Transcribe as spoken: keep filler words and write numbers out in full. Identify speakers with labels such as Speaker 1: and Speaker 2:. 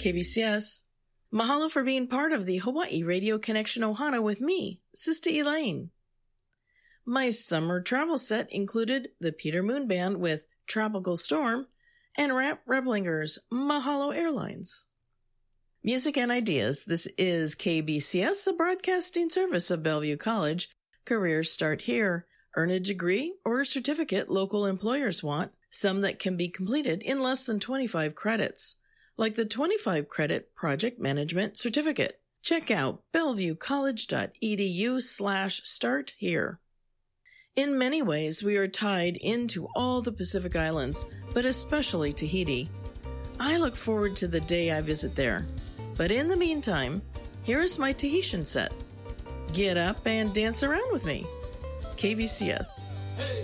Speaker 1: K B C S. Mahalo for being part of the Hawaii Radio Connection Ohana with me, Sister Elaine. My summer travel set included the Peter Moon Band with Tropical Storm and Rap Reblingers, Mahalo Airlines. Music and ideas. This is K B C S, a broadcasting service of Bellevue College. Careers start here. Earn a degree or a certificate local employers want, some that can be completed in less than twenty-five credits, like the twenty-five credit Project Management Certificate. Check out bellevuecollege.edu slash start here. In many ways, we are tied into all the Pacific Islands, but especially Tahiti. I look forward to the day I visit there. But in the meantime, here is my Tahitian set. Get up and dance around with me. K B C S.